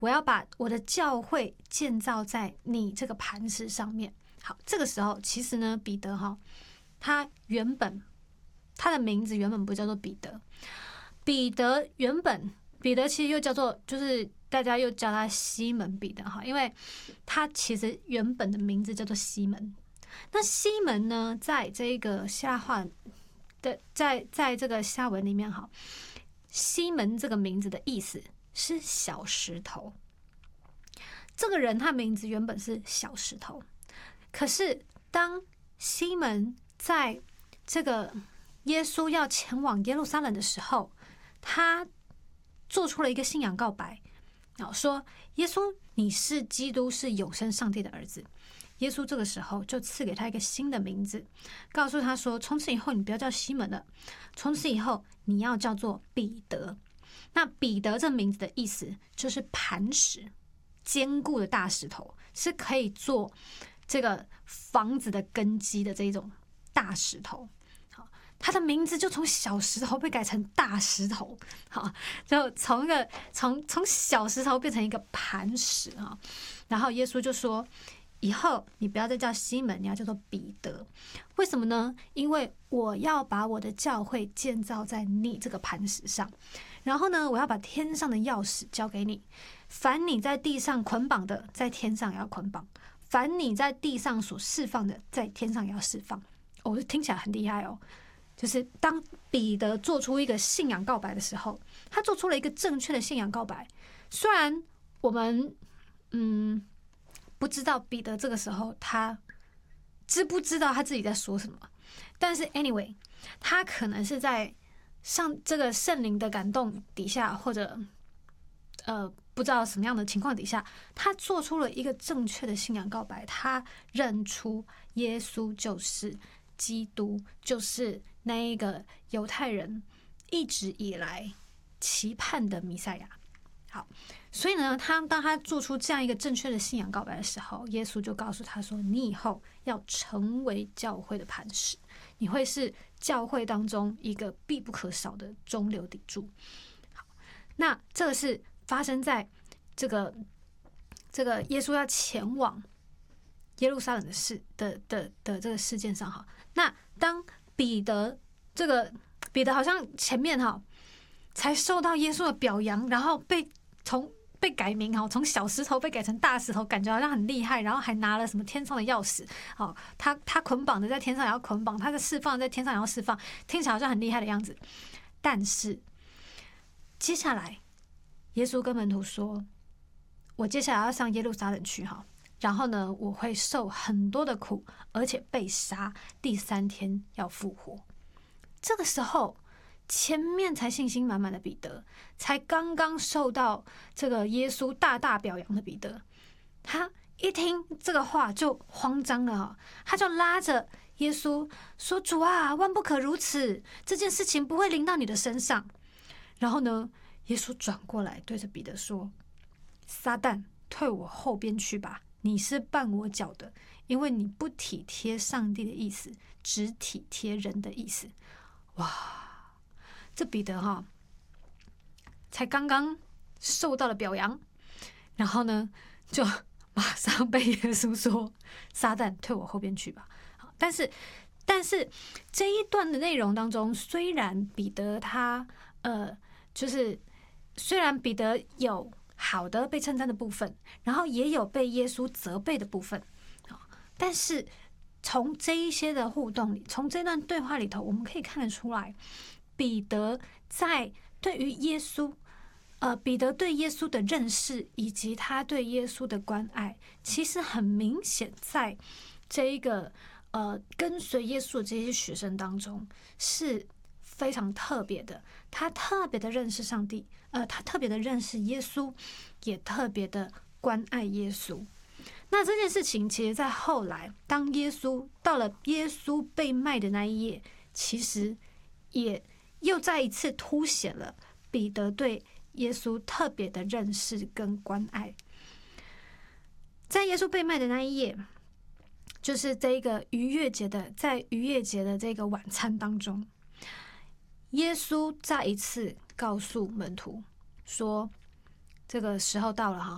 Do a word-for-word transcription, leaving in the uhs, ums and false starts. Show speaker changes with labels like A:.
A: 我要把我的教会建造在你这个磐石上面。好，这个时候其实呢，彼得哈，他原本他的名字原本不叫做彼得，彼得原本彼得其实又叫做，就是大家又叫他西门彼得哈，因为他其实原本的名字叫做西门。那西门呢，在这个希腊话的，在在这个希腊文里面哈，西门这个名字的意思是小石头。这个人他名字原本是小石头，可是当西门在这个耶稣要前往耶路撒冷的时候，他做出了一个信仰告白，说耶稣你是基督，是永生上帝的儿子。耶稣这个时候就赐给他一个新的名字，告诉他说，从此以后你不要叫西门了，从此以后你要叫做彼得。那彼得这名字的意思就是磐石，坚固的大石头，是可以做这个房子的根基的这一种大石头。好，他的名字就从小石头被改成大石头，好，就从一个从从小石头变成一个磐石啊。然后耶稣就说，以后你不要再叫西门，你要叫做彼得。为什么呢？因为我要把我的教会建造在你这个磐石上，然后呢，我要把天上的钥匙交给你。凡你在地上捆绑的，在天上也要捆绑；凡你在地上所释放的，在天上也要释放。哦，听起来很厉害哦。就是当彼得做出一个信仰告白的时候，他做出了一个正确的信仰告白。虽然我们嗯。不知道彼得这个时候他知不知道他自己在说什么，但是 anyway， 他可能是在上这个圣灵的感动底下，或者呃不知道什么样的情况底下，他做出了一个正确的信仰告白。他认出耶稣就是基督，就是那一个犹太人一直以来期盼的弥赛亚。好，所以呢，他当他做出这样一个正确的信仰告白的时候，耶稣就告诉他说，你以后要成为教会的磐石，你会是教会当中一个必不可少的中流砥柱。好，那这个是发生在这个这个耶稣要前往耶路撒冷的事的的的这个事件上哈。那当彼得这个彼得好像前面哈才受到耶稣的表扬，然后被从被改名哈，从小石头被改成大石头，感觉好像很厉害，然后还拿了什么天上的钥匙，好，他他捆绑的在天上也要捆绑，他的释放在天上也要释放，听起来好像很厉害的样子。但是接下来耶稣跟门徒说，我接下来要上耶路撒冷去哈，然后呢，我会受很多的苦，而且被杀，第三天要复活。这个时候前面才信心满满的彼得，才刚刚受到这个耶稣大大表扬的彼得，他一听这个话就慌张了，他就拉着耶稣说，主啊，万不可如此，这件事情不会临到你的身上。然后呢，耶稣转过来对着彼得说，撒旦，退我后边去吧，你是绊我脚的，因为你不体贴上帝的意思，只体贴人的意思。哇，这彼得哈，才刚刚受到了表扬，然后呢，就马上被耶稣说：“撒旦，退我后边去吧。”但是，但是这一段的内容当中，虽然彼得他呃，就是虽然彼得有好的被称赞的部分，然后也有被耶稣责备的部分，但是从这一些的互动里，从这段对话里头，我们可以看得出来，彼得在对于耶稣，呃，彼得对耶稣的认识以及他对耶稣的关爱，其实很明显，在这一个呃跟随耶稣的这些学生当中是非常特别的。他特别的认识上帝，呃，他特别的认识耶稣，也特别的关爱耶稣。那这件事情，其实在后来，当耶稣到了耶稣被卖的那一页，其实也又再一次凸显了彼得对耶稣特别的认识跟关爱。在耶稣被卖的那一页，就是这个逾越节的，在逾越节的这个晚餐当中，耶稣再一次告诉门徒说，这个时候到了哈，